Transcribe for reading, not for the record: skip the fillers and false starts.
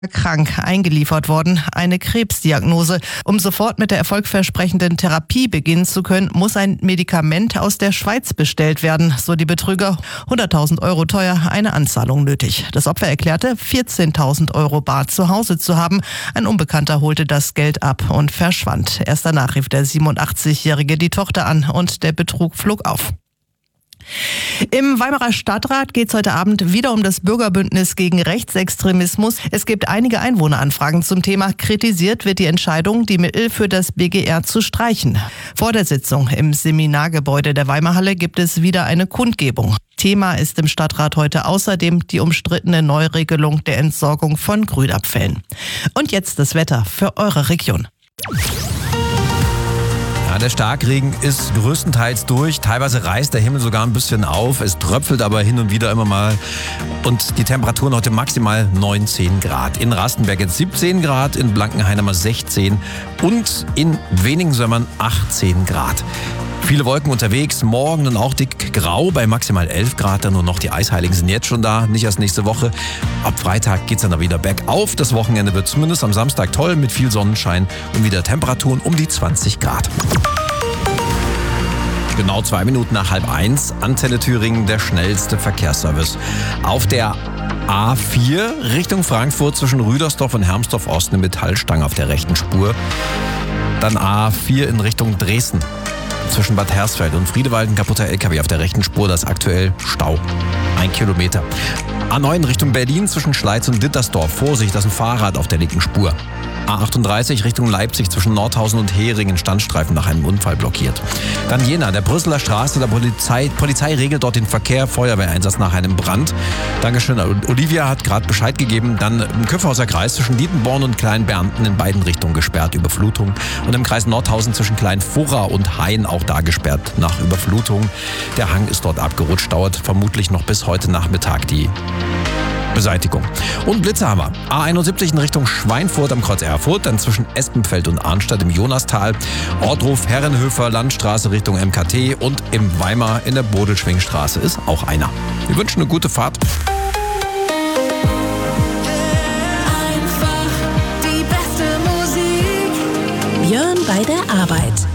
krank eingeliefert worden, eine Krebsdiagnose. Um sofort mit der erfolgversprechenden Therapie beginnen zu können, muss ein Medikament aus der Schweiz bestellt werden, so die Betrüger. 100.000 Euro teuer, eine Anzahlung nötig. Das Opfer erklärte, 14.000 Euro bar zu Hause zu haben. Ein Unbekannter holte das Geld ab und verschwand. Erst danach rief der 87-Jährige die Tochter an und der Betrug flog auf. Im Weimarer Stadtrat geht es heute Abend wieder um das Bürgerbündnis gegen Rechtsextremismus. Es gibt einige Einwohneranfragen zum Thema. Kritisiert wird die Entscheidung, die Mittel für das BGR zu streichen. Vor der Sitzung im Seminargebäude der Weimarhalle gibt es wieder eine Kundgebung. Thema ist im Stadtrat heute außerdem die umstrittene Neuregelung der Entsorgung von Grünabfällen. Und jetzt das Wetter für eure Region. Ja, der Starkregen ist größtenteils durch. Teilweise reißt der Himmel sogar ein bisschen auf. Es tröpfelt aber hin und wieder immer mal. Und die Temperaturen heute maximal 19 Grad. In Rastenberg jetzt 17 Grad, in Blankenhain mal 16 und in Weningsömmern 18 Grad. Viele Wolken unterwegs, morgen dann auch dick grau bei maximal 11 Grad. Dann nur noch die Eisheiligen sind jetzt schon da, nicht erst nächste Woche. Ab Freitag geht's dann wieder bergauf. Das Wochenende wird zumindest am Samstag toll mit viel Sonnenschein und wieder Temperaturen um die 20 Grad. Genau 2 Minuten nach 12:30, Antenne Thüringen, der schnellste Verkehrsservice. Auf der A4 Richtung Frankfurt zwischen Rüdersdorf und Hermsdorf Ost eine Metallstange auf der rechten Spur. Dann A4 in Richtung Dresden. Zwischen Bad Hersfeld und Friedewald ein kaputter LKW auf der rechten Spur, das ist aktuell Stau. 1 Kilometer. A9 Richtung Berlin zwischen Schleiz und Dittersdorf. Vorsicht, das ist ein Fahrrad auf der linken Spur. A38 Richtung Leipzig zwischen Nordhausen und Heringen, Standstreifen nach einem Unfall blockiert. Dann Jena, der Brüsseler Straße, der Polizei regelt dort den Verkehr, Feuerwehreinsatz nach einem Brand. Dankeschön, Olivia hat gerade Bescheid gegeben. Dann im Köpfhauser Kreis zwischen Dietenborn und Kleinbernten in beiden Richtungen gesperrt, Überflutung. Und im Kreis Nordhausen zwischen Kleinfurra und Hain auch da gesperrt nach Überflutung. Der Hang ist dort abgerutscht, dauert vermutlich noch bis heute Nachmittag die Beseitigung. Und Blitze haben wir. A71 in Richtung Schweinfurt am Kreuz Erfurt, dann zwischen Espenfeld und Arnstadt im Jonastal, Ortruf, Herrenhöfer, Landstraße Richtung MKT und im Weimar in der Bodelschwingstraße ist auch einer. Wir wünschen eine gute Fahrt. Einfach die beste Musik. Björn bei der Arbeit.